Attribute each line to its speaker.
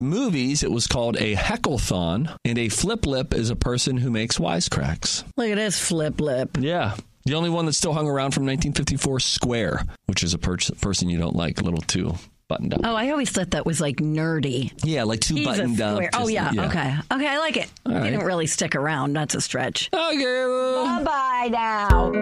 Speaker 1: movies, it was called a heckle-thon, and a flip lip is a person who makes wisecracks.
Speaker 2: Look at this flip lip.
Speaker 1: Yeah. The only one that still hung around from 1954, Square, which is a person you don't like, a little too buttoned up.
Speaker 2: Oh, I always thought that was like nerdy.
Speaker 1: Yeah, like too buttoned up.
Speaker 2: Oh, yeah. Okay. Okay, I like it.
Speaker 1: All right.
Speaker 2: Didn't really stick around. That's a stretch.
Speaker 1: Okay.
Speaker 2: Bye-bye now.